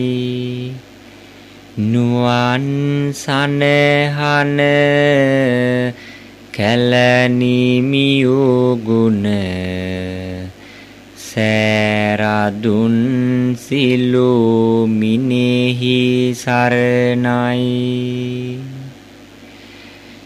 නුවන් සනහන කැලනිමියෝ ගුණ සෑරදුන් සිලෝ මිනෙහි සරණයි